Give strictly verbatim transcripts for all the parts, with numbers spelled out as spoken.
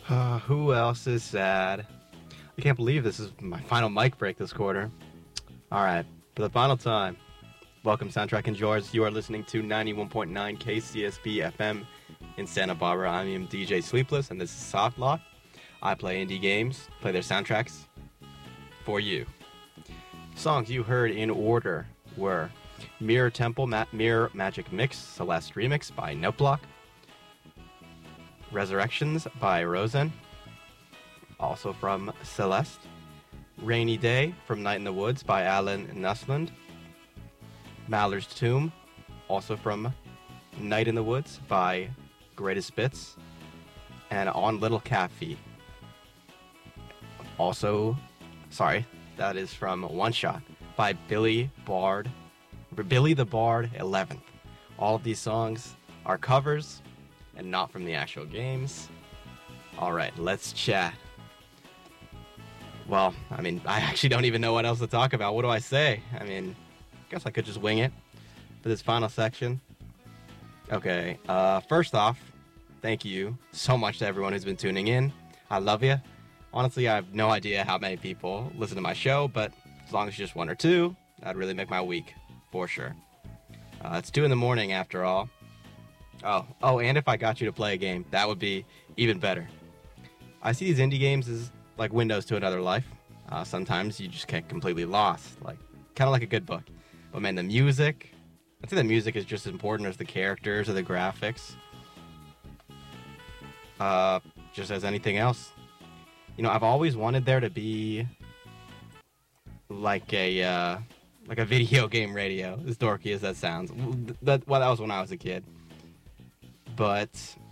Uh, who else is sad? I can't believe this is my final mic break this quarter. All right, for the final time, welcome Soundtrack Enjoyers. You are listening to ninety-one point nine K C S B F M in Santa Barbara. I am D J Sleepless, and this is Soft Lock. I play indie games, play their soundtracks for you. Songs you heard in order were Mirror Temple, Ma- Mirror Magic Mix, Celeste Remix by Noteblock, Resurrections by Rosen, also from Celeste, Rainy Day from Night in the Woods by Alan Nussland, Maller's Tomb, also from Night in the Woods by Greatest Bits, and On Little Cafe. Also, sorry, that is from One Shot by Billy Bard, Billy the Bard eleventh. All of these songs are covers and not from the actual games. All right, let's chat. Well, I mean, I actually don't even know what else to talk about. What do I say? I mean, I guess I could just wing it for this final section. Okay, uh, first off, thank you so much to everyone who's been tuning in. I love you. Honestly, I have no idea how many people listen to my show, but as long as just one or two, that'd really make my week, for sure. Uh, it's two in the morning, after all. Oh, oh, and if I got you to play a game, that would be even better. I see these indie games as like windows to another life. Uh, sometimes you just get completely lost, like kind of like a good book. But man, the music, I think the music is just as important as the characters or the graphics. Uh, just as anything else. You know, I've always wanted there to be like a uh, like a video game radio, as dorky as that sounds. That, well, that was when I was a kid. But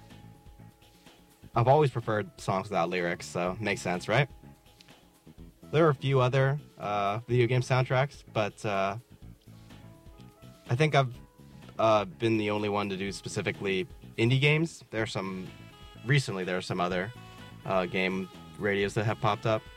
I've always preferred songs without lyrics, so makes sense, right? There are a few other uh, video game soundtracks, but uh, I think I've uh, been the only one to do specifically indie games. There are some, recently there are some other uh, game radios that have popped up.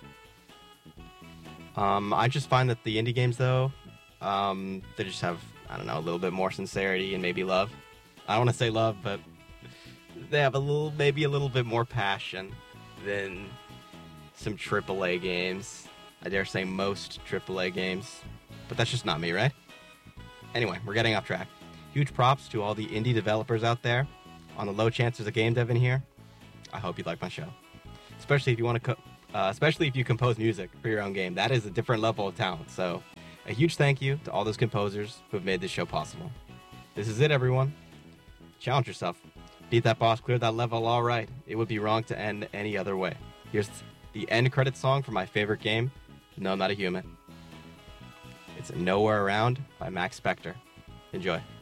Um, I just find that the indie games, though, um, they just have, I don't know, a little bit more sincerity and maybe love. I don't want to say love, but they have a little, maybe a little bit more passion than some triple A games. I dare say most triple A games, but that's just not me, right? Anyway, we're getting off track. Huge props to all the indie developers out there. On the low chance there's a game dev in here, I hope you like my show. Especially if you want to, co- uh, especially if you compose music for your own game. That is a different level of talent. So, a huge thank you to all those composers who have made this show possible. This is it, everyone. Challenge yourself. Beat that boss, clear that level, all right. It would be wrong to end any other way. Here's the end credit song for my favorite game, No, I'm Not a Human. It's Nowhere Around by Max Spector. Enjoy.